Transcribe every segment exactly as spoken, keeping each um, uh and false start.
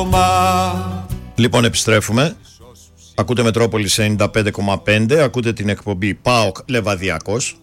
Λοιπόν, επιστρέφουμε. Ακούτε Μετρόπολης ενενήντα πέντε κόμμα πέντε. Ακούτε την εκπομπή ΠΑΟΚ Λεβαδιακός.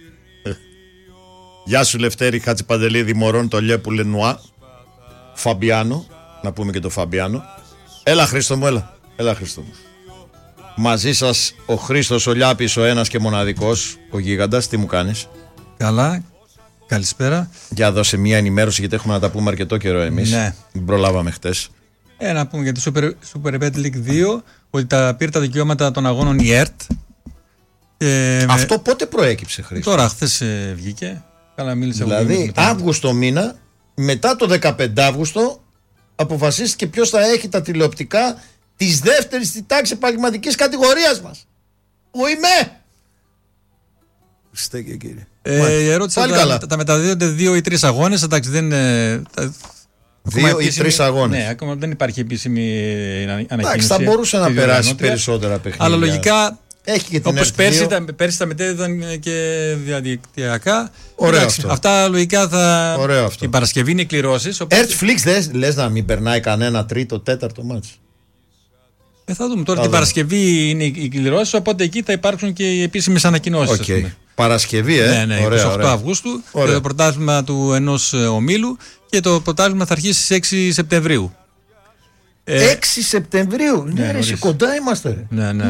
Γεια σου Λευτέρη Χατζηπαντελίδη, Μωρόν, το Λιέπου Λενουά, Φαμπιάνο. Να πούμε και το Φαμπιάνο. Έλα Χρήστο μου, έλα. Έλα Χρήστο μου. Μαζί σας ο Χρήστος ο Λιάπης, ο ένας και μοναδικός, ο γίγαντας. Τι μου κάνεις? Καλά, καλησπέρα. Για δώσε μια ενημέρωση, γιατί έχουμε να τα πούμε αρκετό καιρό εμείς. Ναι. Μην προλάβαμε χτες. Ε, να πούμε για τη Super, Super Bet League δύο ότι τα πήρε τα δικαιώματα των αγώνων η ΕΡΤ. Ε, Αυτό με... πότε προέκυψε, Χρήστο? Τώρα, χθες ε, βγήκε. Καλά, μίλησε. Δηλαδή, Αύγουστο μήνα, μετά το δεκαπέντε Αύγουστο, αποφασίστηκε ποιος θα έχει τα τηλεοπτικά της δεύτερης στη τάξη επαγγελματικής κατηγορίας μας. Ο ΙΜΕ. Στέκε κύριε. Ε, η ερώτηση τα, τα, τα μεταδίδονται δύο ή τρεις αγώνες. Εντάξει, δεν είναι. Δύο επίσημη, ή τρεις αγώνες. Ναι, ακόμα δεν υπάρχει επίσημη ανακοίνωση. Εντάξει, θα μπορούσε να περάσει περισσότερα παιχνίδια. Αλλά λογικά. Έχει και την όπως πέρσι, τα, πέρσι τα μετέδιδαν και διαδικτυακά. Ωραίο εντάξει, αυτό. Αυτά λογικά θα. Ωραίο αυτό. Η Παρασκευή είναι οι κληρώσεις. Οπότε... Earthflix λες, λες να μην περνάει κανένα τρίτο, τέταρτο μάτς. Ε, θα δούμε τώρα. Την Παρασκευή είναι οι κληρώσεις, οπότε εκεί θα υπάρξουν και οι επίσημες ανακοινώσεις. Okay. Παρασκευή, ε. Ναι, ναι, ωραία, είκοσι οκτώ ωραία. Αυγούστου. Ωραία. Το πρωτάθλημα του ενός ομίλου και το πρωτάθλημα θα αρχίσει στις έξι Σεπτεμβρίου. έξι Σεπτεμβρίου, ναι, ναι, ρε, κοντά είμαστε. Ναι, ναι. Ε,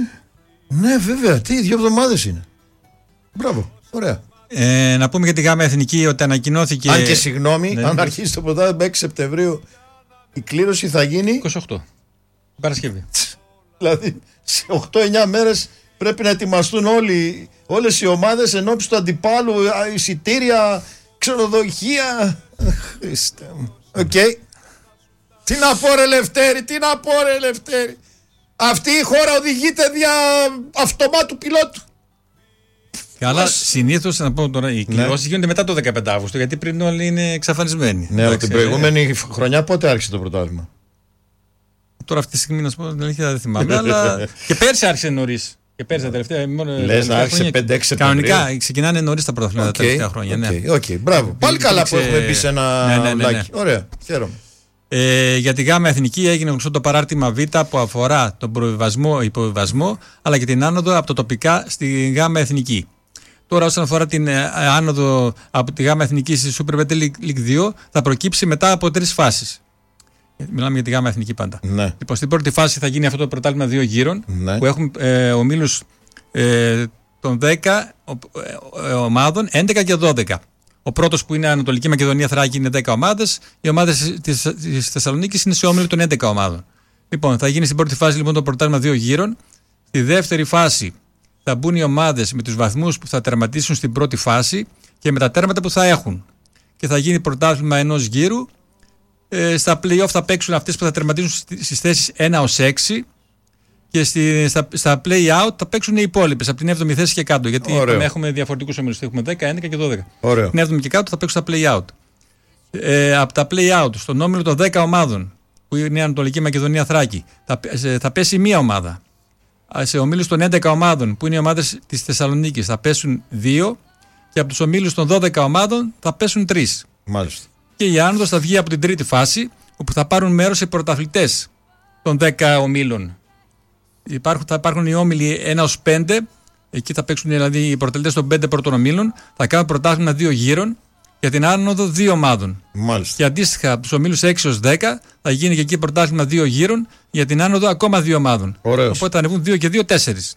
ναι, βέβαια. Τι, δύο εβδομάδες είναι. Μπράβο, ωραία. Ε, να πούμε για τη ΓΑΜΑ Εθνική ότι ανακοινώθηκε. Αν και συγγνώμη, ναι, αν ναι. αρχίσει το πρωτάθλημα έξι Σεπτεμβρίου, η κλήρωση θα γίνει είκοσι οκτώ Παρασκευή. Δηλαδή σε οκτώ εννιά μέρες πρέπει να ετοιμαστούν όλοι, όλες οι ομάδες ενώπιση του αντιπάλου, εισιτήρια, ξενοδοχεία. Χριστέ μου. Οκ. Okay. Τι να πω ρε Λευτέρη, τι να πω ρε Λευτέρη. Αυτή η χώρα οδηγείται δια αυτομάτου πιλότου. Καλά, συνήθως να πω τώρα, οι κληρώσεις ναι. γίνονται μετά το δεκαπέντε Αυγούστου, γιατί πριν όλοι είναι εξαφανισμένοι. Ναι, αλλά την προηγούμενη ε... χρονιά πότε άρχισε το πρωτάθλημα? Τώρα αυτή τη στιγμή να σου πω την αλήθεια δεν θυμάμαι, αλλά και πέρσι άρχισε νωρίς. Και πέρσι τα τελευταία. Λες να άρχισε πέντε έξι Σεπτεμβρίου. Κανονικά ξεκινάνε νωρίς τα πρωταθλήματα okay, τα τελευταία χρόνια. Ναι. Okay, okay, μπράβο. Πάλι καλά που έχουμε μπει σε ένα ναι, ναι, ναι, ναι. λάκι. Ωραία, χαίρομαι. Ε, για τη ΓΑΜΑ Εθνική έγινε γνωστό το παράρτημα Β που αφορά τον προβιβασμό, υποβιβασμό, αλλά και την άνοδο από το τοπικά στη ΓΑΜΑ Εθνική. Τώρα, όσον αφορά την ε, άνοδο από τη ΓΑΜΑ Εθνική στη Super Bet League δύο, θα προκύψει μετά από τρεις φάσεις. Μιλάμε για τη ΓΑΜΑ Εθνική πάντα. Ναι. Λοιπόν, στην πρώτη φάση θα γίνει αυτό το πρωτάθλημα δύο γύρων, ναι. που έχουν ε, ομίλους ε, των δέκα ε, ομάδων, έντεκα και δώδεκα. Ο πρώτος που είναι Ανατολική Μακεδονία Θράκη είναι δέκα ομάδες. Οι ομάδες της, της Θεσσαλονίκης είναι σε όμιλο των έντεκα ομάδων. Λοιπόν, θα γίνει στην πρώτη φάση λοιπόν το πρωτάθλημα δύο γύρων. Στη δεύτερη φάση θα μπουν οι ομάδες με τους βαθμούς που θα τερματίσουν στην πρώτη φάση και με τα τέρματα που θα έχουν. Και θα γίνει πρωτάθλημα ενός γύρου. Ε, στα play-off θα παίξουν αυτές που θα τερματίσουν στις θέσεις ένα έως έξι. Και στη, στα, στα play-out θα παίξουν οι υπόλοιπες από την έβδομη θέση και κάτω. Γιατί έχουμε, έχουμε διαφορετικούς ομίλους. Έχουμε δέκα, έντεκα και δώδεκα. Ωραίο. Την έβδομη και κάτω θα παίξουν στα play-out. Ε, από τα play-out, στον όμιλο των δέκα ομάδων, που είναι η Ανατολική Μακεδονία Θράκη, θα, θα πέσει μία ομάδα. Σε ομίλους των έντεκα ομάδων, που είναι οι ομάδες της Θεσσαλονίκης, θα πέσουν δύο. Και από τους ομίλους των δώδεκα ομάδων θα πέσουν τρεις. Μάλιστα. Και η άνοδος θα βγει από την τρίτη φάση, όπου θα πάρουν μέρος οι πρωταθλητές των δέκα ομίλων. Υπάρχουν, θα υπάρχουν οι όμιλοι ένα έως πέντε, εκεί θα παίξουν δηλαδή οι πρωταθλητές των πέντε πρώτων ομίλων, θα κάνουν πρωτάθλημα δύο γύρων για την άνοδο δύο ομάδων. Μάλιστα. Και αντίστοιχα από τους ομίλους έξι έως δέκα θα γίνει και εκεί πρωτάθλημα δύο γύρων για την άνοδο ακόμα δύο ομάδων. Ωραίος. Οπότε θα ανεβούν δύο και δύο, τέσσερις.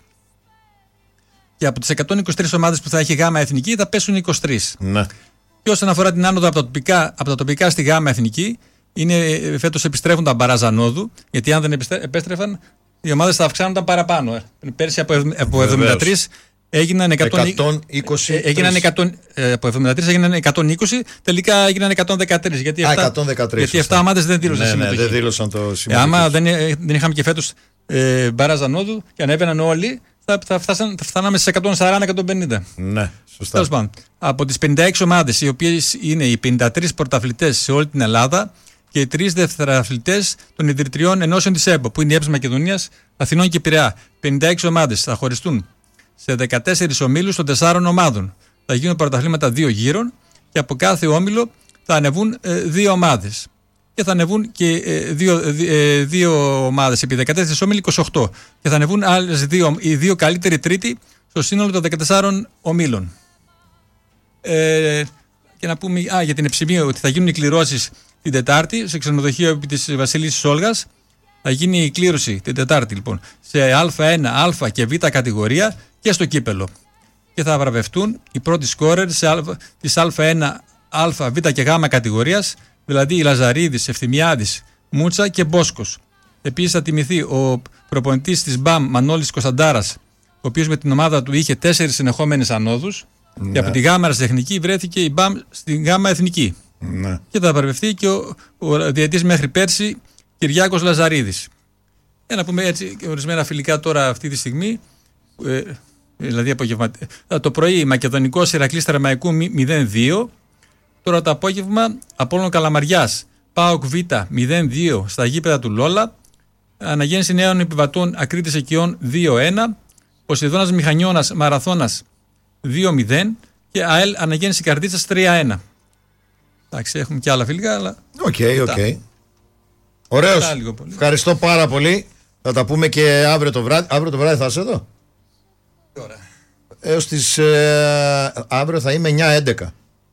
Και από τις εκατόν είκοσι τρεις ομάδες που θα έχει ΓΑΜΑ Εθνική θα πέσουν είκοσι τρεις. Ναι. Και όσον αφορά την άνοδο από τα τοπικά, από τα τοπικά στη ΓΑΜΑ Εθνική, είναι, φέτος επιστρέφουν τα μπαράζ ανόδου, γιατί αν δεν επέστρεφαν, οι ομάδες θα αυξάνονταν παραπάνω. Πέρσι από, από εβδομήντα τρεις έγιναν εκατόν είκοσι. Έγιναν εκατό, από εβδομήντα τρεις έγιναν εκατόν είκοσι, τελικά έγιναν εκατόν δεκατρείς. Γιατί Α, αυτά, εκατόν δεκατρείς, γιατί εφτά ομάδες δεν δήλωσαν ναι, συμμετοχή. Ναι, δεν δήλωσαν το συμμετοχή. Ε, άμα δεν, δεν είχαμε και φέτος ε, μπαράζ ανόδου και ανέβαιναν όλοι, θα, θα, φτάσαν, θα φτάναμε στις εκατόν σαράντα με εκατόν πενήντα. Ναι, σωστά. Τέλος πάντων, από τις πενήντα έξι ομάδες, οι οποίες είναι οι πενήντα τρεις πρωταθλητές σε όλη την Ελλάδα και οι τρεις δευτεραθλητές των ιδρυτριών ενώσεων της ΕΠΟ, που είναι η ΕΠΣ Μακεδονίας, Αθηνών και Πειραιά. πενήντα έξι ομάδες θα χωριστούν σε δεκατέσσερις ομίλους των τεσσάρων ομάδων. Θα γίνουν πρωταθλήματα δύο γύρων και από κάθε όμιλο θα ανεβούν ε, δύο ομάδες. και θα ανεβούν και ε, δύο, ε, δύο ομάδες επί δεκατέσσερις όμιλοι, είκοσι οκτώ. Και θα ανεβούν άλλες δύο, οι δύο καλύτεροι τρίτοι στο σύνολο των δεκατεσσάρων ομίλων. Ε, και να πούμε α, για την Εψημία ότι θα γίνουν οι κληρώσεις την Τετάρτη σε ξενοδοχείο επί της Βασιλίσσης Όλγας. Θα γίνει η κλήρωση την Τετάρτη λοιπόν σε Α1, Α και Β κατηγορία και στο κύπελο. Και θα βραβευτούν οι πρώτοι σκόρερ της Α1, Α, Β και Γ κατηγορίας, δηλαδή η Λαζαρίδης, Ευθυμιάδης, Μούτσα και Μπόσκος. Επίσης θα τιμηθεί ο προπονητής της Μπαμ Μανώλης Κωνσταντάρας, ο οποίος με την ομάδα του είχε τέσσερις συνεχόμενες ανόδους. Ναι. Και από τη Γ Αεραστεχνική βρέθηκε η Μπαμ στην Γ Εθνική. Ναι. Και θα βραβευτεί και ο, ο διαιτής μέχρι πέρσι Κυριάκος Λαζαρίδης. Για να πούμε έτσι ορισμένα φιλικά τώρα αυτή τη στιγμή. Ε, δηλαδή απογευμα... Το πρωί Μακεδονικός Ηρακλής Τεραμαϊκού μηδέν δύο. Τώρα το απόγευμα Απόλλων Καλαμαριάς ΠΑΟΚ Β μηδέν δύο στα γήπεδα του Λόλα. Αναγέννηση νέων επιβατών Ακρίτης Εκειών δύο ένα. Ποσειδώνας Μηχανιώνας Μαραθώνας δύο μηδέν. Και ΑΕΛ Αναγέννηση Καρδίτσας τρία ένα. Εντάξει, έχουμε και άλλα φιλικά, αλλά. Οκ, okay, οκ. Okay. Ωραίος. Ευχαριστώ πάρα πολύ. Θα τα πούμε και αύριο το βράδυ. Αύριο το βράδυ θα είσαι εδώ. Τι ώρα? Έως τις. Ε, αύριο θα είμαι εννιά έντεκα.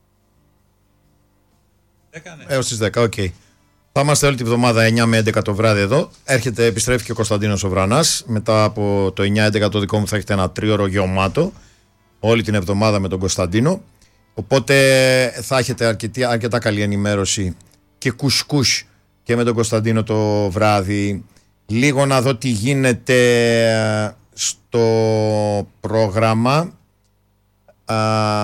δέκα, ναι. Έως τις δέκα, οκ. Okay. Θα είμαστε όλη τη βδομάδα εννιά με έντεκα το βράδυ εδώ. Έρχεται, επιστρέφει και ο Κωνσταντίνος ο Βρανάς. Μετά από το εννιά έντεκα το δικό μου θα έχετε ένα τρίωρο γεωμάτο. Όλη την εβδομάδα με τον Κωνσταντίνο. Οπότε θα έχετε αρκετή, αρκετά καλή ενημέρωση και κουσκούς και με τον Κωνσταντίνο το βράδυ. Λίγο να δω τι γίνεται στο πρόγραμμα. Α,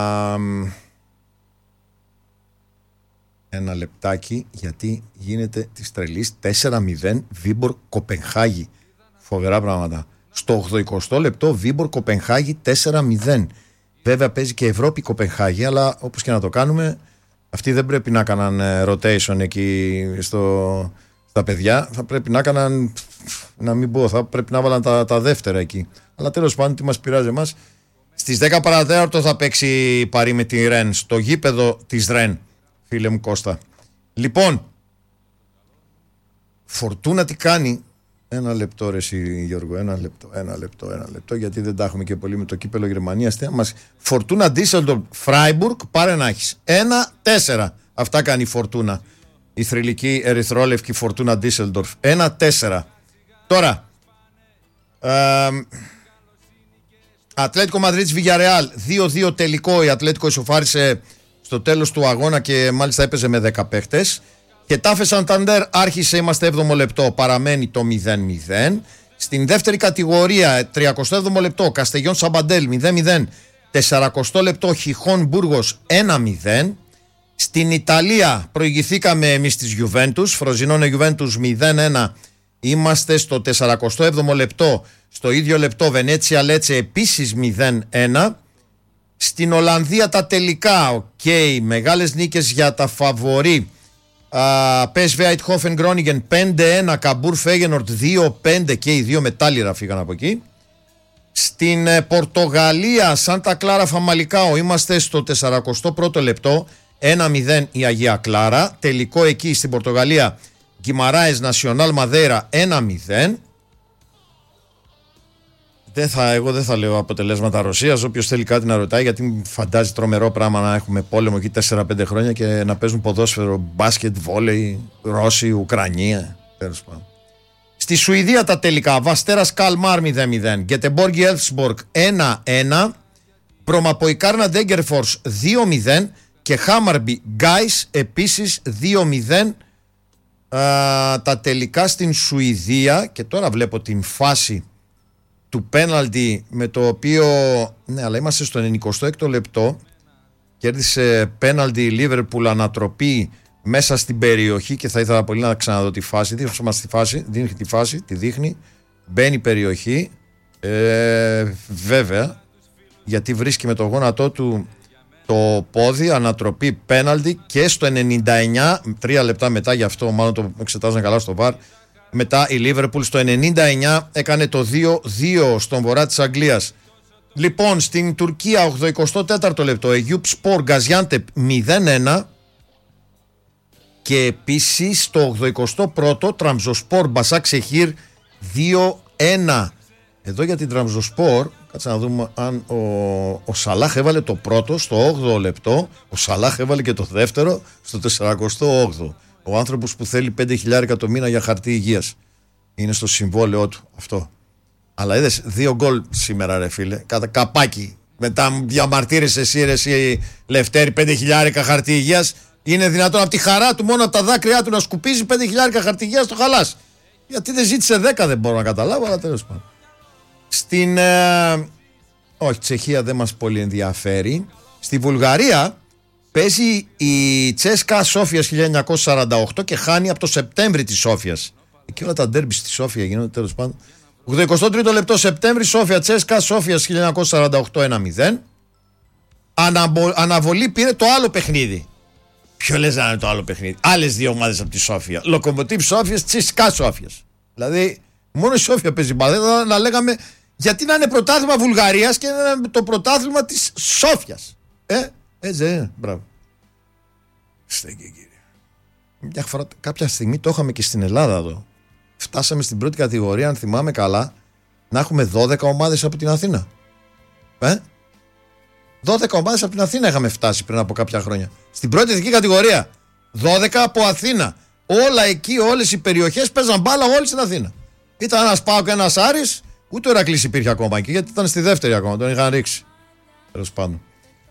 ένα λεπτάκι, γιατί γίνεται της τρελής. Τέσσερα μηδέν Βίμπορ Κοπενχάγη. Φοβερά πράγματα. Στο ογδοηκοστό λεπτό Βίμπορ Κοπενχάγη τέσσερα μηδέν. Βέβαια παίζει και Ευρώπη Κοπενχάγη, αλλά όπως και να το κάνουμε, αυτοί δεν πρέπει να κάναν rotation εκεί στο, στα παιδιά. Θα πρέπει να κάναν, να μην πω, θα πρέπει να βάλαν τα, τα δεύτερα εκεί. Αλλά τέλος πάντων, τι μας πειράζει εμάς. Στις δέκα παρά τέταρτο θα παίξει Παρί με τη Ρεν, στο γήπεδο της Ρεν, φίλε μου Κώστα. Λοιπόν, Φορτούνα τι κάνει. Ένα λεπτό ρε εσύ Γιώργο, ένα λεπτό, ένα λεπτό, ένα λεπτό, γιατί δεν τα έχουμε και πολύ με το κύπελο Γερμανίας. Μας... Φορτούνα Ντίσσελντορφ Φράιμπουργκ, πάρε να έχεις. Ένα τέσσερα. Αυτά κάνει η Φορτούνα. Η θρυλική ερυθρόλευκη Φορτούνα Ντίσσελντορφ. Ένα τέσσερα. Τώρα, ε, Ατλέτικο Μαδρίτης Βιγιαρεάλ δύο δύο τελικό. Η Ατλέτικο ισοφάρισε στο τέλος του αγώνα και μάλιστα έπαιζε με δέκα παίχτες. Και Τάφε Σανταντέρ άρχισε, είμαστε έβδομο λεπτό, παραμένει το μηδέν μηδέν. Στην δεύτερη κατηγορία, τριακοστό έβδομο λεπτό, Καστεγιόν Σαμπαντέλ μηδέν μηδέν. σαρανταοστό λεπτό, Χιχόν Μπούργος ένα μηδέν. Στην Ιταλία προηγηθήκαμε εμείς της Γιουβέντους, Φροζινόνε Γιουβέντους μηδέν ένα. Είμαστε στο σαρανταοστό έβδομο λεπτό, στο ίδιο λεπτό Βενέτσια Λέτσε επίσης μηδέν ένα. Στην Ολλανδία τα τελικά, οκ, okay, μεγάλες νίκες για τα φαβορί. Πες Άιντχόφεν Γκρόνιγεν πέντε ένα, Καμπούρ Φέγενορτ δύο πέντε και οι δύο μετάλλιρα φύγαν από εκεί. Στην ε, Πορτογαλία Σάντα Κλάρα Φαμαλικάο είμαστε στο σαρανταοστό πρώτο λεπτό, ένα μηδέν η Αγία Κλάρα. Τελικό εκεί στην Πορτογαλία Γκιμαράες Νασιονάλ Μαδέρα ένα μηδέν. Δεν θα, εγώ δεν θα λέω αποτελέσματα Ρωσίας. Όποιος θέλει κάτι να ρωτάει, γιατί φαντάζει τρομερό πράγμα να έχουμε πόλεμο εκεί τέσσερα πέντε χρόνια και να παίζουν ποδόσφαιρο, μπάσκετ, βόλεϊ, Ρώσοι, Ουκρανία. Τέλος πάντων. Στη Σουηδία τα τελικά. Βαστέρας Καλμάρ μηδέν μηδέν. Γκετεμπόργι Ελφσμποργκ ένα ένα. Προμαποϊκάρνα Ντέγκερφορς δύο μηδέν. Και Χάμαρμπι Γκάις επίσης δύο μηδέν. Α, τα τελικά στην Σουηδία. Και τώρα βλέπω την φάση του πέναλτι με το οποίο, ναι, αλλά είμαστε στο ενενηκοστό έκτο λεπτό, κέρδισε πέναλτι η Λίβερπουλ ανατροπή μέσα στην περιοχή και θα ήθελα πολύ να ξαναδώ τη φάση. Δείχνει μας τη φάση, δείχνει τη φάση, τη δείχνει, μπαίνει η περιοχή, ε, βέβαια, γιατί βρίσκει με το γόνατό του το πόδι, ανατροπή πέναλτι και στο ενενήντα εννιά, τρία λεπτά μετά, γι' αυτό μάλλον το εξετάζουν καλά στο βαρ. Μετά η Λίβερπουλ στο ενενήντα εννιά έκανε το δύο δύο στον βορρά της Αγγλίας. Λοιπόν, στην Τουρκία ογδοηκοστό τέταρτο λεπτό, Αιγιούπ Σπορ Γκαζιάντεπ μηδέν ένα. Και επίσης το ογδοηκοστό πρώτο Τραμζοσπόρ Μπασάκ Σεχίρ δύο ένα. Εδώ για την Τραμζοσπόρ, κάτσε να δούμε αν ο, ο Σαλάχ έβαλε το πρώτο στο όγδοο λεπτό, ο Σαλάχ έβαλε και το δεύτερο στο τεσσαρακοστό όγδοο. Ο άνθρωπος που θέλει πέντε χιλιάρικα το μήνα για χαρτί υγείας. Είναι στο συμβόλαιό του αυτό. Αλλά είδες δύο γκολ σήμερα ρε φίλε, κατά καπάκι. Μετά μου διαμαρτύρεσαι εσύ ρε εσύ Λευτέρη, πέντε χιλιάρικα χαρτί υγείας. Είναι δυνατόν από τη χαρά του, μόνο από τα δάκρυά του να σκουπίζει πέντε χιλιάρικα χαρτί υγείας, το χαλάς. Γιατί δεν ζήτησε δέκα, δεν μπορώ να καταλάβω, αλλά τέλος πάντων. Στην ε, όχι, Τσεχία δεν μας πολύ ενδιαφέρει. Στη Βουλγαρία παίζει η Τσέσκα Σόφιας χίλια εννιακόσια σαράντα οκτώ και χάνει από το Σεπτέμβρη της Σόφιας. Εκεί όλα τα ντέρμπι στη Σόφια γίνονται, τέλος πάντων. ογδοηκοστό τρίτο λεπτό Σεπτέμβρη, Σόφια Τσέσκα Σόφιας χίλια εννιακόσια σαράντα οκτώ ένα μηδέν. Αναβολή, αναβολή πήρε το άλλο παιχνίδι. Ποιο λες να είναι το άλλο παιχνίδι? Άλλες δύο ομάδες από τη Σόφια. Λοκομοτίβ Σόφιας, Τσέσκα Σόφιας. Δηλαδή μόνο η Σόφια παίζει μπάλα. Να λέγαμε γιατί να είναι πρωτάθλημα Βουλγαρίας και να είναι το πρωτάθλημα της Σόφιας. Ε, έτσι είναι, μπράβο. Στέκει κύριε. Μια φορά, κάποια στιγμή το είχαμε και στην Ελλάδα εδώ. Φτάσαμε στην πρώτη κατηγορία, αν θυμάμαι καλά, να έχουμε δώδεκα ομάδες από την Αθήνα. Ε? δώδεκα ομάδες από την Αθήνα είχαμε φτάσει πριν από κάποια χρόνια. Στην πρώτη εθνική κατηγορία. δώδεκα από Αθήνα. Όλα εκεί, όλες οι περιοχές παίζαν μπάλα όλοι στην Αθήνα. Ήταν ένας ΠΑΟΚ και ένας Άρης, ούτε ο Ηρακλής υπήρχε ακόμα εκεί, γιατί ήταν στη δεύτερη ακόμα, τον είχαν ρίξει. Τέλος πάντων.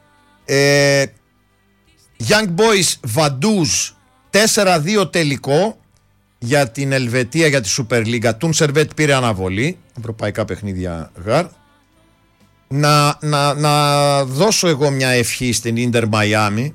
Ε, Young Boys Vaduz τέσσερα δύο τελικό για την Ελβετία για τη Super League. Τουν Σερβέτ πήρε αναβολή. Ευρωπαϊκά παιχνίδια γαρ. Να, να, να δώσω εγώ μια ευχή στην Ίντερ Μαϊάμι.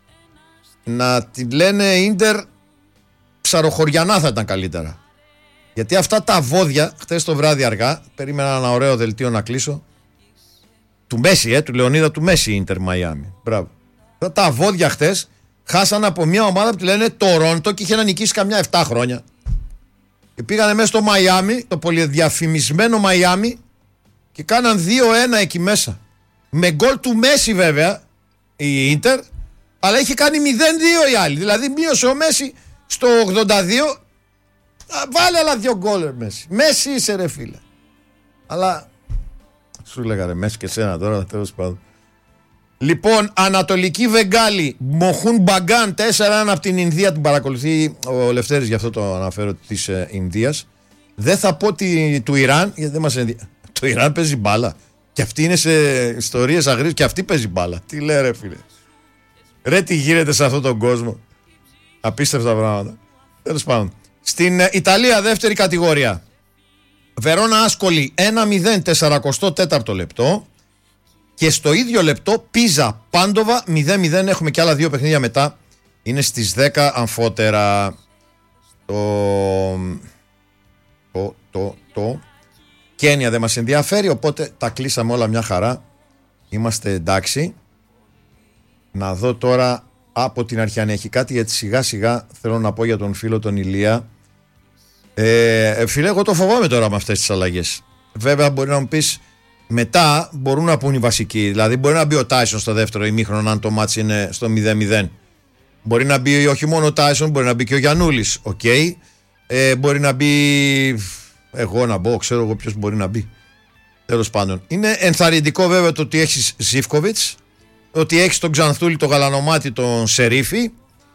Να την λένε Ίντερ ψαροχωριανά θα ήταν καλύτερα. Γιατί αυτά τα βόδια, χτες το βράδυ αργά, περίμενα ένα ωραίο δελτίο να κλείσω. Του Μέση, ε, του Λεωνίδα του Μέση Ίντερ Μαϊάμι. Μπράβο. Αυτά τα βόδια χτες χάσαν από μια ομάδα που τη λένε Τορόντο και είχε να νικήσει καμιά επτά χρόνια. Και πήγανε μέσα στο Μαϊάμι, το πολυδιαφημισμένο Μαϊάμι, και κάναν δύο ένα εκεί μέσα. Με γκολ του Μέση βέβαια η Ίντερ, αλλά είχε κάνει μηδέν δύο η άλλη. Δηλαδή μείωσε ο Μέση στο ογδόντα δύο. Βάλε άλλα δύο γκολ Μέση. Μέση είσαι ρε φίλε. Αλλά σου λέγα ρε Μέση και σένα τώρα, τέλος πάντων. Λοιπόν, Ανατολική Βεγγάλη, Μοχούν Μπαγκάν τέσσερα ένα από την Ινδία. Την παρακολουθεί ο Λευτέρης, γι' αυτό το αναφέρω, της ε, Ινδίας. Δεν θα πω τη, του Ιράν, γιατί δεν μας ενδιαφέρει. Το Ιράν παίζει μπάλα. Και αυτή είναι σε ιστορίες αγρίες και αυτή παίζει μπάλα. Τι λέει ρε φίλε. Ρε τι γίνεται σε αυτόν τον κόσμο. Απίστευτα πράγματα. Τέλος πάντων. Στην ε, Ιταλία δεύτερη κατηγορία. Βερόνα Άσκολη ένα μηδέν σαράντα τέταρτο λεπτό. Και στο ίδιο λεπτό Πίζα Πάντοβα μηδέν μηδέν. Έχουμε και άλλα δύο παιχνίδια μετά. Είναι στις δέκα αμφότερα. Το Το Το Το Κένια δεν μας ενδιαφέρει, οπότε τα κλείσαμε όλα μια χαρά. Είμαστε εντάξει. Να δω τώρα από την αρχή αν έχει κάτι, γιατί σιγά σιγά θέλω να πω για τον φίλο τον Ηλία. Ε, φίλε, εγώ το φοβάμαι τώρα με αυτές τις αλλαγές. Βέβαια μπορεί να μου πεις μετά μπορούν να πούν οι βασικοί. Δηλαδή μπορεί να μπει ο Τάισον στο δεύτερο ημίχρονο αν το μάτς είναι στο μηδέν μηδέν. Μπορεί να μπει όχι μόνο ο Τάισον, μπορεί να μπει και ο Γιαννούλης. Οκ. Okay. Ε, μπορεί να μπει... Εγώ να μπω, ξέρω εγώ ποιος μπορεί να μπει. Τέλος πάντων. Είναι ενθαρρυντικό βέβαια το ότι έχεις Ζίβκοβιτς, ότι έχεις τον Ξανθούλη, τον Γαλανομάτι, τον Σερίφη.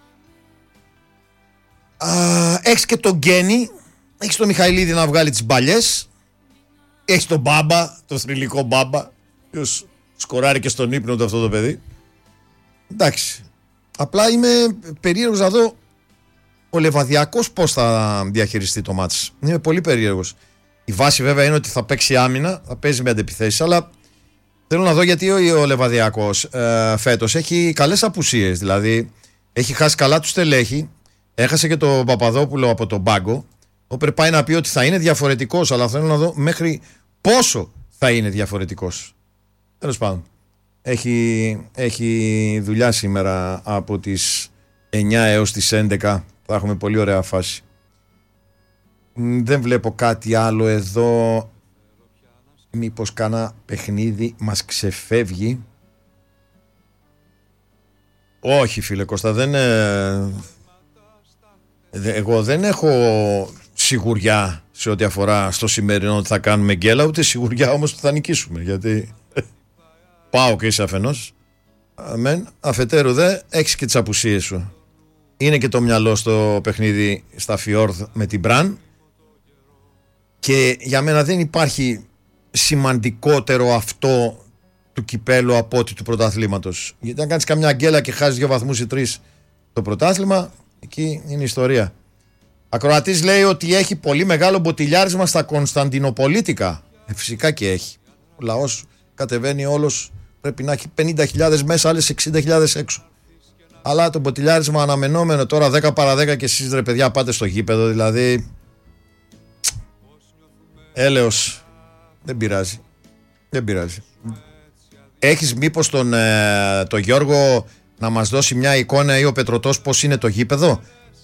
Α, έχεις και τον Γκένι, έχεις τον Μιχαηλίδη να βγάλει τις μπαλιές. Έχεις τον Μπάμπα, τον θρυλικό Μπάμπα, ποιος σκοράρει και στον ύπνο του αυτό το παιδί. Εντάξει. Απλά είμαι περίεργος να δω ο Λεβαδιακός πώς θα διαχειριστεί το μάτς. Είμαι πολύ περίεργος. Η βάση βέβαια είναι ότι θα παίξει άμυνα, θα παίζει με αντεπιθέσεις, αλλά θέλω να δω γιατί ο Λεβαδιακός ε, φέτος έχει καλές απουσίες. Δηλαδή έχει χάσει καλά του στελέχη, έχασε και τον Παπαδόπουλο από τον πάγκο. Οπότε πάει να πει ότι θα είναι διαφορετικός, αλλά θέλω να δω μέχρι πόσο θα είναι διαφορετικός. Τέλος πάντων. Έχει, έχει δουλειά σήμερα από τις εννιά έως τις έντεκα. Θα έχουμε πολύ ωραία φάση. Δεν βλέπω κάτι άλλο εδώ. Μήπως κάνα παιχνίδι μας ξεφεύγει. Όχι φίλε Κώστα, δεν, ε, Εγώ δεν έχω σιγουριά σε ό,τι αφορά στο σημερινό ότι θα κάνουμε γκέλα, ούτε σιγουριά όμως ότι θα νικήσουμε. Γιατί πάω και είσαι αφενός. Αμέν. Αφετέρου δε, έχεις και τις απουσίες σου. Είναι και το μυαλό στο παιχνίδι στα Φιόρδ με την Μπραν. Και για μένα δεν υπάρχει σημαντικότερο αυτό του κυπέλου από ότι του πρωταθλήματος. Γιατί αν κάνεις καμιά γκέλα και χάσεις δύο βαθμούς ή τρεις το πρωτάθλημα, εκεί είναι ιστορία. Ακροατής λέει ότι έχει πολύ μεγάλο μποτιλιάρισμα στα Κωνσταντινοπολίτικα. Ε, φυσικά και έχει. Ο λαός κατεβαίνει όλος, πρέπει να έχει πενήντα χιλιάδες μέσα, άλλες εξήντα χιλιάδες έξω. Αλλά το μποτιλιάρισμα αναμενόμενο τώρα δέκα παρά δέκα και εσείς ρε παιδιά πάτε στο γήπεδο, δηλαδή έλεος. Δεν πειράζει. Δεν πειράζει. Έχεις μήπως τον ε, το Γιώργο να μας δώσει μια εικόνα ή ο Πετρωτός πώς είναι το γήπεδο?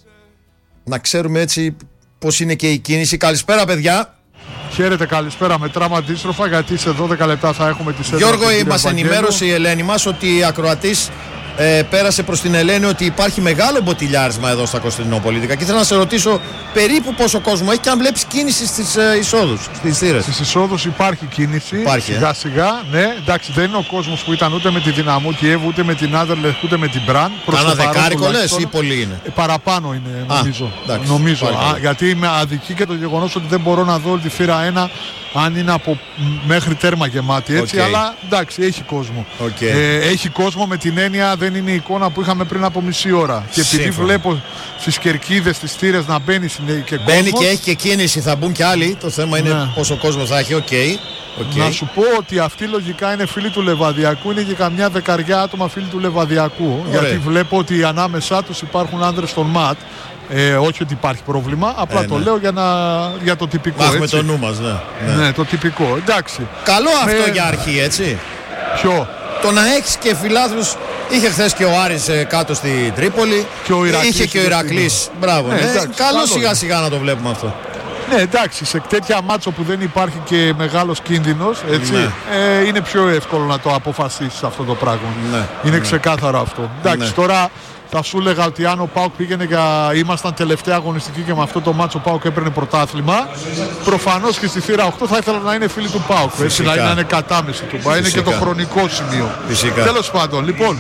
Να ξέρουμε έτσι πώς είναι και η κίνηση. Καλησπέρα παιδιά. Χαίρετε, καλησπέρα. Μετράμε αντίστροφα γιατί σε δώδεκα λεπτά θα έχουμε τη σέντρα. Γιώργο, μας ενημέρωσε η Ελένη μας ότι η ακροατής ε, πέρασε προς την Ελένη ότι υπάρχει μεγάλο μποτιλιάρισμα εδώ στα Κωνσταντινοπολίτικα. Και ήθελα να σε ρωτήσω περίπου πόσο κόσμο έχει και αν βλέπεις κίνηση στις ε, εισόδους, στις θύρες. Στις εισόδους υπάρχει κίνηση. Υπάρχει, σιγά ε. σιγά. Ναι, εντάξει, δεν είναι ο κόσμος που ήταν ούτε με τη Δυναμό Κιέβ, ούτε με την Άντερλεχτ, ούτε με την Μπραν. Κάνα δεκάρικο λες ή πολύ είναι? Ε, παραπάνω είναι, νομίζω. Α, εντάξει, νομίζω. πάλι, Α, γιατί με αδικεί και το γεγονός ότι δεν μπορώ να δω όλη τη θύρα ένα αν είναι από μέχρι τέρμα γεμάτη έτσι, okay. Αλλά εντάξει, έχει κόσμο. Okay. Ε, έχει κόσμο με την έννοια δεν είναι η εικόνα που είχαμε πριν από μισή ώρα. Και επειδή Σύμφωνα. Βλέπω στις κερκίδες, στις θύρες να μπαίνει και μπαίνει κόσμος, και έχει και κίνηση, θα μπουν και άλλοι. Το θέμα είναι ναι. πόσο κόσμο θα έχει. Okay. Okay. Να σου πω ότι αυτοί λογικά είναι φίλοι του Λεβαδιακού, είναι και καμιά δεκαριά άτομα φίλοι του Λεβαδιακού. Ωραία. Γιατί βλέπω ότι ανάμεσά τους υπάρχουν άνδρες στον ΜΑΤ. Ε, όχι ότι υπάρχει πρόβλημα, απλά ε, το ναι. λέω για, να, για το τυπικό. Να έχουμε το νου μας, ναι. Ναι, ναι το τυπικό, εντάξει. Καλό Με... αυτό για αρχή, έτσι. Ποιο? Το να έχεις και φιλάθλους. Είχε χθες και ο Άρης ε, κάτω στη Τρίπολη. Και ο Ηρακλής. Είχε και ο Ηρακλής. Μπράβο. Ναι, ναι. Εντάξει, καλό σιγά σιγά να το βλέπουμε αυτό. Ναι, εντάξει, σε τέτοια μάτσο που δεν υπάρχει και μεγάλος κίνδυνος, έτσι, ναι. ε, είναι πιο εύκολο να το αποφασίσεις αυτό το πράγμα. Ναι. Είναι ναι. ξεκάθαρο αυτό. Εντάξει, ναι. τώρα θα σου έλεγα ότι αν ο ΠΑΟΚ πήγαινε για... ήμασταν τελευταία αγωνιστική και με αυτό το μάτσο ο ΠΑΟΚ έπαιρνε πρωτάθλημα. Προφανώς και στη θύρα οκτώ θα ήθελα να είναι φίλοι του ΠΑΟΚ. Έτσι, δηλαδή να είναι κατάμεση του ΠΑΟΚ. Είναι και το χρονικό σημείο. Φυσικά. Τέλος πάντων, λοιπόν,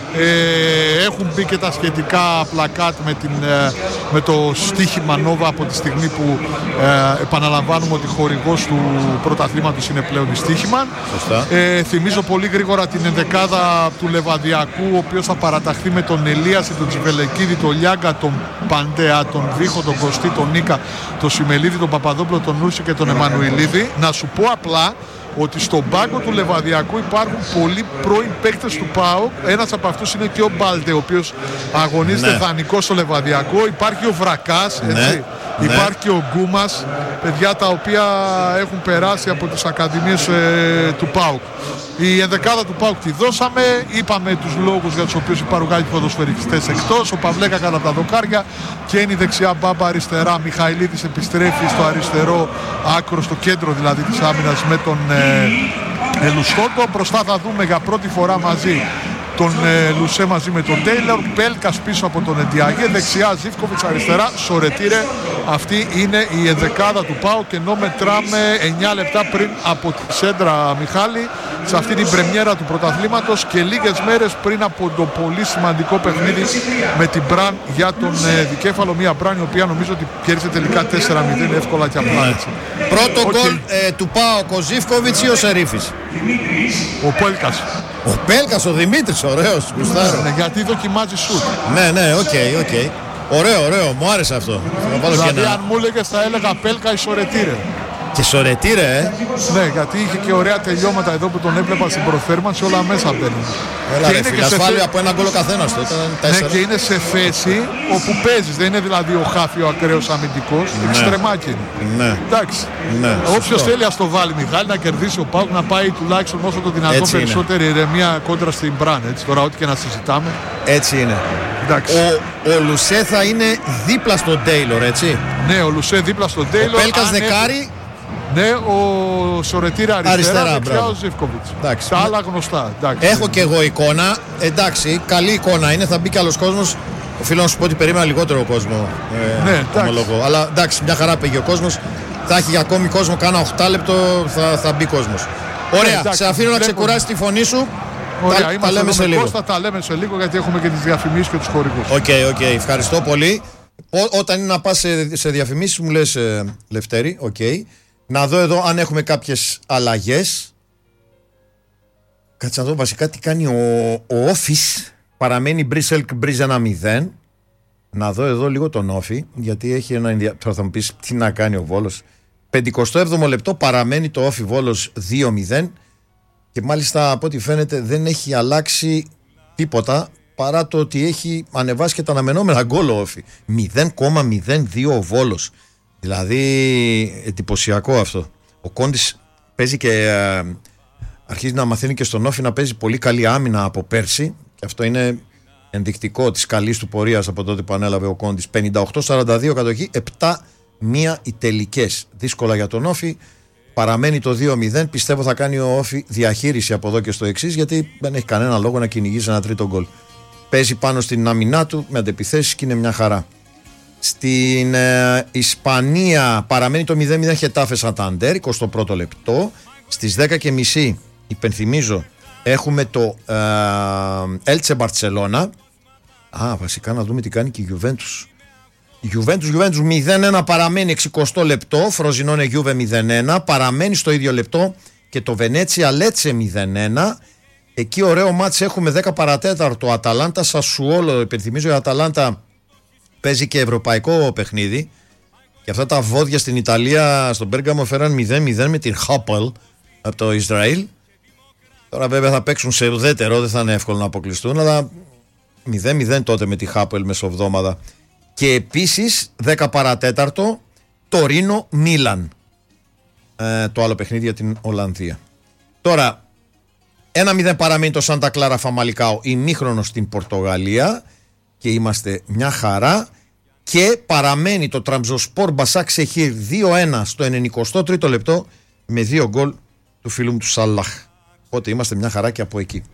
ε, έχουν μπει και τα σχετικά πλακάτ με, την, ε, με το στοίχημα Νόβα από τη στιγμή που ε, επαναλαμβάνουμε ότι χορηγός του πρωταθλήματος είναι πλέον η στοίχημα. Ε, θυμίζω πολύ γρήγορα την ενδεκάδα του Λεβαδιακού, ο οποίος θα παραταχθεί με τον Ελίαση, τον Τσιβελεκίδη, τον Λιάγκα, τον Παντέα, τον Βίχο, τον Κωστή, τον Νίκα, τον Σιμελίδη, τον Παπαδόπουλο, τον Νούρση και τον Εμμανουηλίδη. Να σου πω απλά ότι στον πάγκο του Λεβαδιακού υπάρχουν πολλοί πρώην παίκτες του ΠΑΟΚ. Ένας από αυτούς είναι και ο Μπάλτε, ο οποίος αγωνίζεται ναι. δανεικό στο Λεβαδιακό. Υπάρχει ο Βρακάς, έτσι. Ναι. Υπάρχει και ο Γκούμας, παιδιά τα οποία έχουν περάσει από τις ακαδημίες ε, του ΠΑΟΚ. Η ενδεκάδα του ΠΑΟΚ τη δώσαμε, είπαμε τους λόγους για τους οποίους υπάρχουν κάποιοι ποδοσφαιριστές εκτός. Ο Παυλέκα κατά τα δοκάρια και είναι η δεξιά μπάμπα αριστερά. Μιχαηλίδης επιστρέφει στο αριστερό άκρο, στο κέντρο δηλαδή της άμυνας με τον ε, ε, Λουστότο. Μπροστά θα δούμε για πρώτη φορά μαζί τον ε, Λουσέ μαζί με τον Τέιλορ, Πέλκας πίσω από τον Εντιαγέ, δεξιά Ζίβκοβιτς, αριστερά Σορετήρε. Αυτή είναι η ενδεκάδα του ΠΑΟΚ, ενώ μετράμε εννιά λεπτά πριν από τη σέντρα Μιχάλη σε αυτή την πρεμιέρα του πρωταθλήματος και λίγες μέρες πριν από το πολύ σημαντικό παιχνίδι με την Μπραν για τον ε, δικέφαλο. Μια Μπραν η οποία νομίζω ότι κέρδισε τελικά τέσσερα μηδέν εύκολα και απλά έτσι. Πρώτο okay. γκολ ε, του ΠΑΟΚ ο Ζίβκοβιτς ή ο Σερίφης? Ο Πέλκας. Ο Πέλκας, ο Δημήτρης, ωραίος. Ναι, ναι, γιατί δοκιμάζει σουτ. Ναι, ναι, οκ, okay, οκ. Okay. Ωραίο, ωραίο, μου άρεσε αυτό. Δηλαδή αν μου έλεγες θα έλεγα Πέλκα ή Σορετήρε. Και Σορετήρε, ε. Ναι, γιατί είχε και ωραία τελειώματα εδώ που τον έβλεπα στην προθέρμανση, όλα μέσα μπαίνουν. Έλα, και ρε, είναι ασφάλεια θέ... από ένα γκολ ο καθένας τότε. Ναι, και είναι σε θέση όπου παίζεις. Δεν είναι δηλαδή ο Χάφι ο ακραίος αμυντικός. Ναι. Εξτρεμάκι είναι. Ναι. Εντάξει. Ναι, όποιος θέλει ας το βάλει, Μιχάλη, να κερδίσει ο ΠΑΟΚ, να πάει τουλάχιστον όσο το δυνατό έτσι περισσότερη ηρεμία κόντρα στην Μπραν. Έτσι, τώρα ό,τι και να συζητάμε. Έτσι είναι. Ο, ο Λουσέ θα είναι δίπλα στον Τέιλορ, έτσι. Ναι, ο Λουσέ δίπλα στον Τέιλορ. Ο Πέλκας δεκάρι. Ναι, ο Σορετήρα αριστερά, αριστερά δεξιά ο Ζίβκοβιτς. Τα άλλα γνωστά. Εντάξει. Έχω και εγώ εικόνα. Εντάξει, καλή εικόνα είναι. Θα μπει κι άλλος κόσμος. οφείλω να σου πω ότι περίμενα λιγότερο κόσμο. Ε, Ναι, ομολογώ. Αλλά εντάξει, μια χαρά πήγε ο κόσμος. Θα έχει για ακόμη κόσμο, κάνα οκτώ λεπτό θα, θα μπει κόσμος. Ωραία, εντάξει, σε αφήνω να βλέπω... ξεκουράσει τη φωνή σου. Ωραία, τα, είμαστε τα λέμε εδώ σε με λίγο. Κώστα, τα λέμε σε λίγο γιατί έχουμε και τις διαφημίσεις και τους χορηγούς. Οκ, okay, οκ, okay, ευχαριστώ πολύ. Ό, όταν είναι να πας σε, σε διαφημίσεις μου λες ε, Λευτέρη, οκ. Okay. Να δω εδώ αν έχουμε κάποιες αλλαγές. Κάτσε να δω βασικά τι κάνει ο, ο Όφης. Παραμένει Μπρίσελκ Μπρίζ ένα μηδέν. Να δω εδώ λίγο τον Όφη, γιατί έχει ένα ενδιαφέρον. Τώρα θα μου πεις τι να κάνει ο Βόλος. πενηκοστό έβδομο λεπτό παραμένει το Όφη Βόλος δύο μηδέν. Και μάλιστα από ό,τι φαίνεται δεν έχει αλλάξει τίποτα, παρά το ότι έχει ανεβάσει και τα αναμενόμενα γκολ ο Όφη. μηδέν κόμμα μηδέν δύο ο Βόλος. Δηλαδή εντυπωσιακό αυτό. Ο Κόντης παίζει και ε, αρχίζει να μαθαίνει και στον Όφη να παίζει πολύ καλή άμυνα από πέρσι. Και αυτό είναι ενδεικτικό της καλής του πορείας από τότε που ανέλαβε ο Κόντης. πενήντα οκτώ σαράντα δύο κατοχή, επτά μία οι τελικές. Δύσκολα για τον Όφη. Παραμένει το δύο μηδέν. Πιστεύω θα κάνει ο Όφη διαχείριση από εδώ και στο εξής, γιατί δεν έχει κανένα λόγο να κυνηγήσει ένα τρίτο γκολ. Παίζει πάνω στην άμυνά του με αντεπιθέσεις και είναι μια χαρά. Στην ε, Ισπανία παραμένει το μηδέν μηδέν Χετάφε Σανταντέρ, εικοστό πρώτο λεπτό. Στις δέκα και μισή, υπενθυμίζω, έχουμε το Έλτσε Μπαρτσελώνα. Α, βασικά να δούμε τι κάνει και η Γιουβέντους. Γιουβέντους, Γιουβέντους μηδέν ένα παραμένει εξηκοστό λεπτό. Φροζινώνε Γιούβε μηδέν ένα. Παραμένει στο ίδιο λεπτό και το Βενέτσια Λέτσε μηδέν ένα. Εκεί ωραίο μάτς έχουμε δέκα παρατέταρτο Αταλάντα Σασουόλο. Υπενθυμίζω η Αταλάντα παίζει και ευρωπαϊκό παιχνίδι. Και αυτά τα βόδια στην Ιταλία, στον Πέργαμο, φέραν μηδέν μηδέν με την Χάπελ από το Ισραήλ. Τώρα βέβαια θα παίξουν σε ουδέτερο, δεν θα είναι εύκολο να αποκλειστούν, αλλά μηδέν μηδέν τότε με τη Χάπελ μεσοβδόμαδα. Και επίσης δέκα παρατέταρτο Τωρίνο Μίλαν, ε, το άλλο παιχνίδι για την Ολλανδία. Τώρα ένα μηδέν παραμένει το Σάντα Κλάρα Φαμαλικάο, ημίχρονο στην Πορτογαλία, και είμαστε μια χαρά. Και παραμένει το Τραμζοσπόρ Μπασάκ Σεχίρ δύο ένα στο ενενηκοστό τρίτο λεπτό με δύο γκολ του φίλου μου του Σαλάχ. Οπότε είμαστε μια χαρά και από εκεί.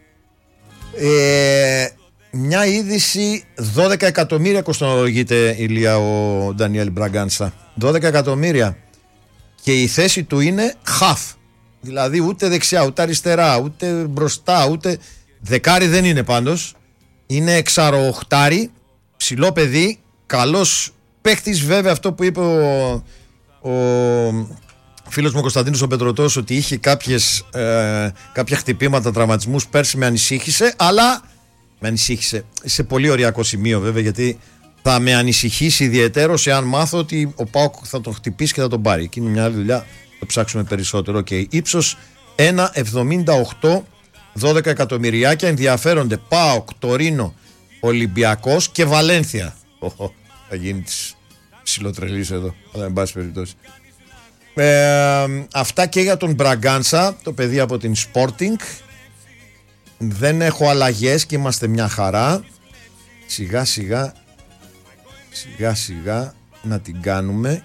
Ε, μια είδηση, δώδεκα εκατομμύρια κοστολογείται, Ηλία, ο Ντανιέλ Μπραγκάνσα. δώδεκα εκατομμύρια. Και η θέση του είναι χαφ. Δηλαδή ούτε δεξιά, ούτε αριστερά, ούτε μπροστά, ούτε... Δεκάρι δεν είναι πάντως. Είναι εξαροοχτάρι, ψηλό παιδί, καλός παίχτης. Βέβαια αυτό που είπε ο, ο φίλος μου ο Κωνσταντίνος ο Πετρωτός, ότι είχε κάποιες, ε, κάποια χτυπήματα, τραυματισμούς πέρσι, με ανησύχησε, αλλά με ανησύχησε σε πολύ ωριακό σημείο βέβαια, γιατί θα με ανησυχήσει ιδιαιτέρως εάν μάθω ότι ο ΠΑΟΚ θα τον χτυπήσει και θα τον πάρει. Εκείνη μια άλλη δουλειά, το ψάξουμε περισσότερο. Okay. Ύψος ένα εβδομήντα οκτώ, δώδεκα εκατομμυριάκια. Ενδιαφέρονται ΠΑΟΚ, Τωρίνο, Ολυμπιακός και Βαλένθια. Oh, θα γίνει της ψιλοτρελής εδώ, αλλά εν πάση περιπτώσει. Ε, αυτά και για τον Μπραγκάνσα, το παιδί από την Sporting. Δεν έχω αλλαγές και είμαστε μια χαρά. Σιγά σιγά Σιγά σιγά να την κάνουμε.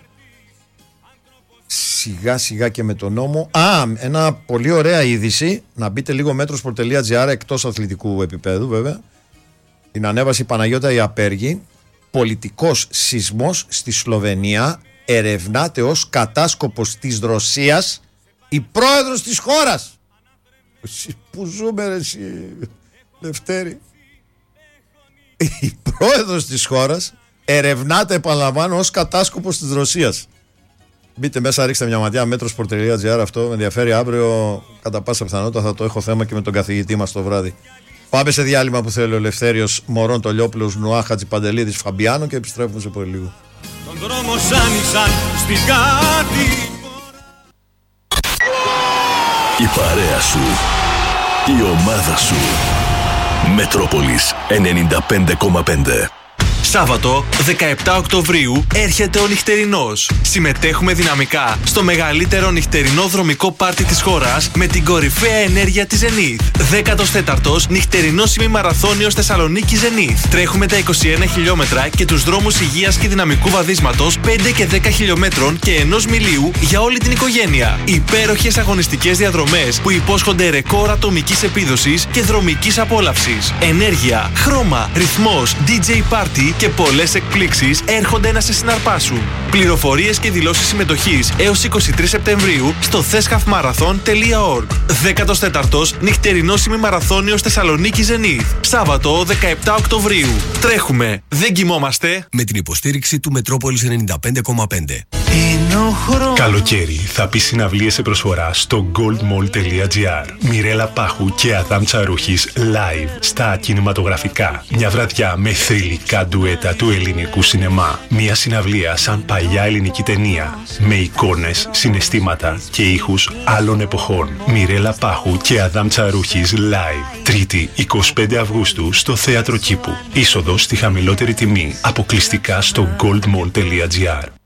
Σιγά σιγά και με τον νόμο. Α, ένα πολύ ωραία είδηση. Να μπείτε λίγο metrosport.gr, εκτός αθλητικού επίπεδου βέβαια. Την ανέβασε η Παναγιώτα η Απέργη. Πολιτικός σεισμός στη Σλοβενία. Ερευνάται ως κατάσκοπος της Ρωσίας η πρόεδρος της χώρας. Πού ζούμε ρε εσύ, Λευτέρη? Η πρόεδρος της χώρας ερευνάται, επαναλαμβάνω, ως κατάσκοπος της Ρωσίας. Μπείτε μέσα, ρίξτε μια ματιά, metrosport.gr, αυτό με ενδιαφέρει. Αύριο κατά πάσα πιθανότητα θα το έχω θέμα και με τον καθηγητή μας το βράδυ. Πάμε σε διάλειμμα που θέλει ο Ελευθέριος Μωρών Τολιόπουλος, Νουά Χατζηπαντελίδης, Φαμπιάνο, και επιστρέφουμε σε πολύ λίγο. Τον δρόμο άνοιξαν στην κάτι. Η παρέα σου, η ομάδα σου. Μετρόπολης ενενήντα πέντε κόμμα πέντε. Σάββατο δεκαεπτά Οκτωβρίου έρχεται ο νυχτερινός. Συμμετέχουμε δυναμικά στο μεγαλύτερο νυχτερινό δρομικό πάρτι της χώρας με την κορυφαία ενέργεια της Zenith. δέκατος τέταρτος νυχτερινός ημιμαραθώνιος Θεσσαλονίκη Zenith. Τρέχουμε τα είκοσι ένα χιλιόμετρα και τους δρόμους υγείας και δυναμικού βαδίσματος πέντε και δέκα χιλιόμετρων και ενός μιλίου για όλη την οικογένεια. Υπέροχες αγωνιστικές διαδρομές που υπόσχονται ρεκόρ ατομικής επίδοσης και δρομικής απόλαυσης. Ενέργεια, χρώμα, ρυθμός, ντι τζέι party και πολλές εκπλήξεις έρχονται να σε συναρπάσουν. Πληροφορίες και δηλώσεις συμμετοχής έως είκοσι τρεις Σεπτεμβρίου στο θέσχαφμαραθών τελεία org. δέκατος τέταρτος νυχτερινός ημιμαραθώνιος Θεσσαλονίκη Zenith. Σάββατο δεκαεπτά Οκτωβρίου. Τρέχουμε, δεν κοιμόμαστε. Με την υποστήριξη του Μετρόπολης ενενήντα πέντε κόμμα πέντε. Καλοκαίρι θα πει συναυλίες σε προσφορά στο goldmall τελεία gr. Μιρέλα Πάχου και Αδάμ Τσαρούχης live στα κινηματογραφικά. Μια βραδιά με θρυλικά ντουέτα του ελληνικού σινεμά. Μια συναυλία σαν παλιά ελληνική ταινία. Με εικόνες, συναισθήματα και ήχους άλλων εποχών. Μιρέλα Πάχου και Αδάμ Τσαρούχης live. Τρίτη εικοστή πέμπτη Αυγούστου στο Θέατρο Κήπου. Είσοδος στη χαμηλότερη τιμή. Αποκλειστικά στο goldmall τελεία gr.